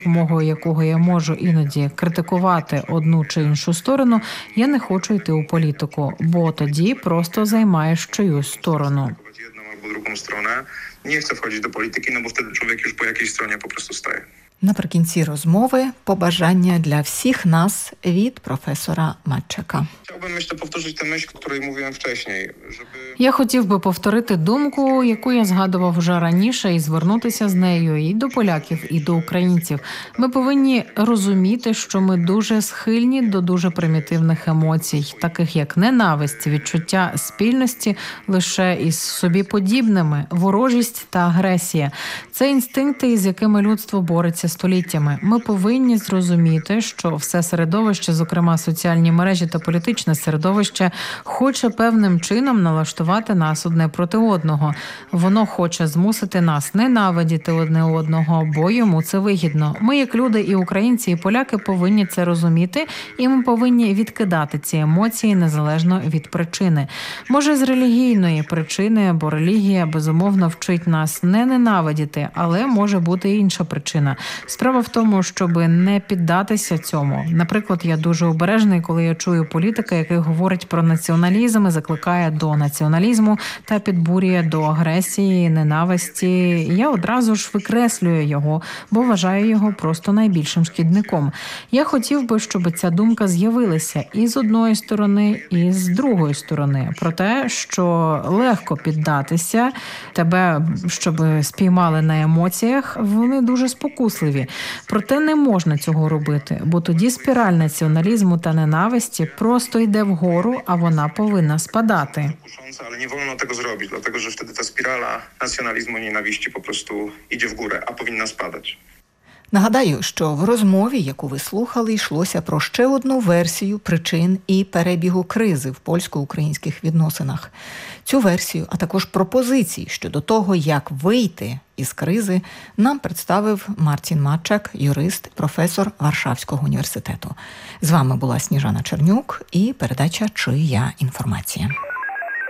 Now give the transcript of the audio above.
допомогою якого я можу іноді критикувати одну чи іншу сторону, я не хочу йти у політику, бо тоді просто займаєш чиюсь сторону. Другу сторону. Не chcę wchodzić do polityki, no bo wtedy człowiek już po jakiejś stronie po prostu staje. Наприкінці розмови побажання для всіх нас від професора Матчака. Chciałbym, myślę, powtórzyć tę myśl, o której mówiłem wcześniej, żeby... Я хотів би повторити думку, яку я згадував вже раніше, і звернутися з нею і до поляків, і до українців. Ми повинні розуміти, що ми дуже схильні до дуже примітивних емоцій, таких як ненависть, відчуття спільності лише із собі подібними, ворожість та агресія. Це інстинкти, з якими людство бореться століттями. Ми повинні зрозуміти, що все середовище, зокрема соціальні мережі та політичне середовище, хоче певним чином налаштувати нас одне проти одного. Воно хоче змусити нас ненавидіти одне одного, бо йому це вигідно. Ми, як люди, і українці, і поляки, повинні це розуміти, і ми повинні відкидати ці емоції незалежно від причини. Може, з релігійної причини, бо релігія, безумовно, вчить нас не ненавидіти, але може бути і інша причина. Справа в тому, щоб не піддатися цьому. Наприклад, я дуже обережний, коли я чую політика, який говорить про націоналізм і закликає до націоналізму та підбурює до агресії, ненависті. Я одразу ж викреслюю його, бо вважаю його просто найбільшим шкідником. Я хотів би, щоб ця думка з'явилася і з одної сторони, і з другої сторони. Про те, що легко піддатися, тебе, щоб спіймали на емоціях, вони дуже спокусливі. Проте не можна цього робити, бо тоді спіраль націоналізму та ненависті просто йде вгору, а вона повинна спадати. Ale nie wolno tego zrobić, dlatego że wtedy ta spirala nacjonalizmu i nienawiści po prostu idzie w górę, a powinna spadać. Нагадаю, що в розмові, яку ви слухали, йшлося про ще одну версію причин і перебігу кризи в польсько-українських відносинах. Цю версію, а також пропозиції щодо того, як вийти із кризи, нам представив Мартін Матчак, юрист, професор Варшавського університету. З вами була Сніжана Чернюк і передача «Чия інформація».